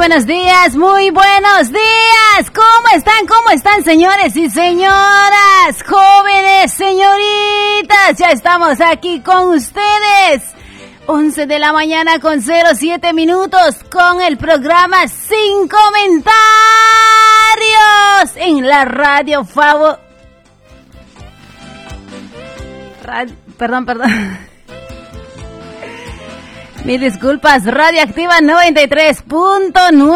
buenos días, muy buenos días. ¿Cómo están, señores y señoras? Jóvenes, señoritas, ya estamos aquí con ustedes. 11 de la mañana con 07 minutos con el programa Sin Comentarios en la radio Perdón. Mis disculpas, Radioactiva 93.9.